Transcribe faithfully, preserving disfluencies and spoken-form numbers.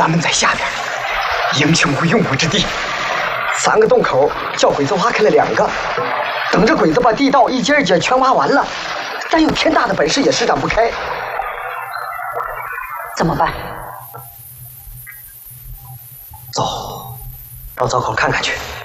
咱们在下边，英雄无用武之地。三个洞口叫鬼子挖开了两个，等着鬼子把地道一节一节全挖完了，咱有天大的本事也施展不开。 怎么办？ 走，到灶口看看去。